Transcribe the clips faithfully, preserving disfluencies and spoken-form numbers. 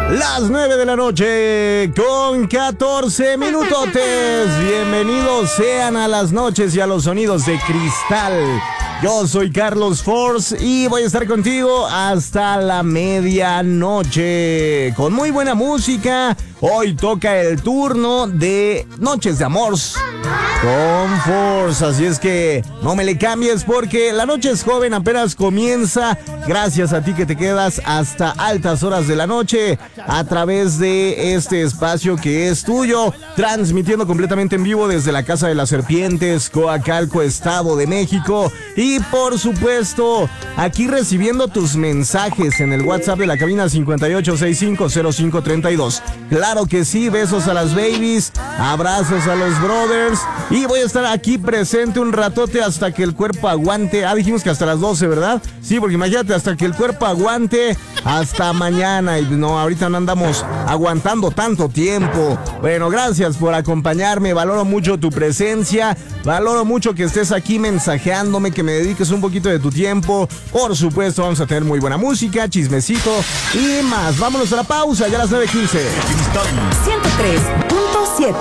Las nueve de la noche con catorce minutotes. Bienvenidos sean a las noches y a los sonidos de Cristal. Yo soy Carlos Force y voy a estar contigo hasta la medianoche con muy buena música. Hoy toca el turno de Noches de Amors con Force, así es que no me le cambies porque la noche es joven, apenas comienza. Gracias a ti que te quedas hasta altas horas de la noche a través de este espacio que es tuyo, transmitiendo completamente en vivo desde la Casa de las Serpientes, Coacalco, Estado de México. Y por supuesto, aquí recibiendo tus mensajes en el WhatsApp de la cabina cincuenta y ocho sesenta y cinco cero cinco treinta y dos. Claro que sí, besos a las babies, abrazos a los brothers. Y voy a estar aquí presente un ratote hasta que el cuerpo aguante. Ah, dijimos que hasta las doce, ¿verdad? Sí, porque imagínate, hasta que el cuerpo aguante, hasta mañana. Y no, ahorita no andamos aguantando tanto tiempo. Bueno, gracias por acompañarme. Valoro mucho tu presencia. Valoro mucho que estés aquí mensajeándome, que me dediques un poquito de tu tiempo. Por supuesto, vamos a tener muy buena música, chismecito y más. Vámonos a la pausa, ya a las nueve quince. ciento tres punto siete.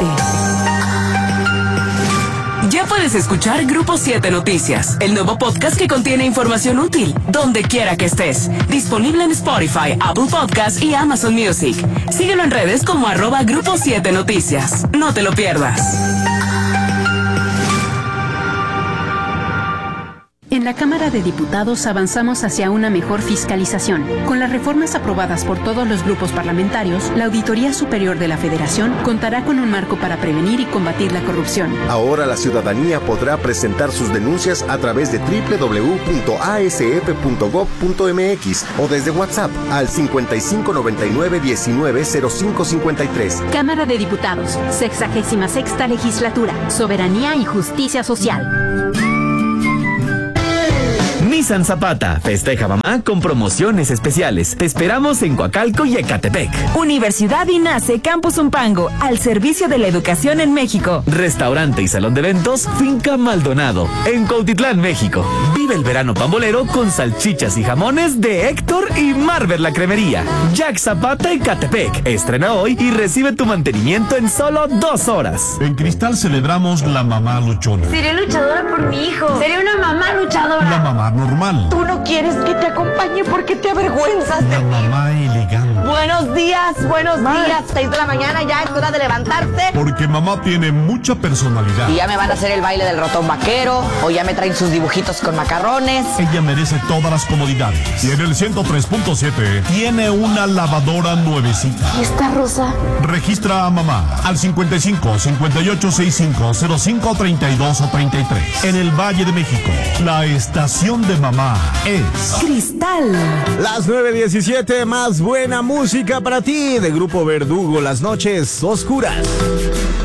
Ya puedes escuchar Grupo siete Noticias, el nuevo podcast que contiene información útil, donde quiera que estés. Disponible en Spotify, Apple Podcasts y Amazon Music. Síguelo en redes como arroba Grupo siete Noticias. No te lo pierdas. En la Cámara de Diputados avanzamos hacia una mejor fiscalización. Con las reformas aprobadas por todos los grupos parlamentarios, la Auditoría Superior de la Federación contará con un marco para prevenir y combatir la corrupción. Ahora la ciudadanía podrá presentar sus denuncias a través de doble u doble u doble u punto a s f punto gob punto m x o desde WhatsApp al cincuenta y cinco noventa y nueve diecinueve cero cinco cincuenta y tres. Cámara de Diputados, sexagésima sexta Legislatura, Soberanía y Justicia Social. Nissan Zapata festeja mamá con promociones especiales. Te esperamos en Coacalco y Ecatepec. Universidad INACE Campus Umpango, al servicio de la educación en México. Restaurante y salón de eventos Finca Maldonado, en Cuautitlán, México. Vive el verano pambolero con salchichas y jamones de Héctor y Marvel la Cremería. Jack Zapata Ecatepec. Estrena hoy y recibe tu mantenimiento en solo dos horas. En Cristal celebramos la mamá luchona. Seré luchadora por mi hijo. Seré una mamá luchadora. La mamá normal. Tú no quieres que te acompañe porque te avergüenzas de La mí. mamá elegante. Buenos días, buenos Ma. días. Seis de la mañana, ya es hora de levantarse. Porque mamá tiene mucha personalidad. Y ya me van a hacer el baile del ratón vaquero, o ya me traen sus dibujitos con macarrones. Ella merece todas las comodidades. Y en el ciento tres punto siete tiene una lavadora nuevecita. ¿Y esta rosa? Registra a mamá al cincuenta y cinco cincuenta y ocho sesenta y cinco cero cinco treinta y dos o treinta y tres. En el Valle de México, la estación de mamá es Cristal. Las nueve diecisiete, más buena música para ti de Grupo Verdugo, las noches oscuras.